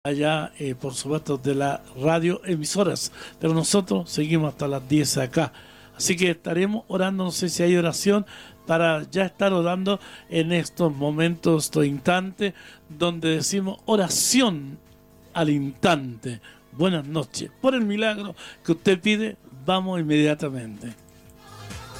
allá, por supuesto, de la radio emisoras. Pero nosotros seguimos hasta las 10 acá. Así que estaremos orando, no sé si hay oración, para ya estar orando en estos momentos, estos instantes, donde decimos oración al instante. Buenas noches. Por el milagro que usted pide, vamos inmediatamente.